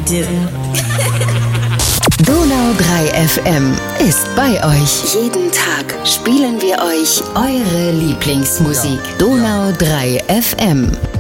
do. Donau 3 FM ist bei euch. Jeden Tag spielen wir euch eure Lieblingsmusik. Donau 3 FM.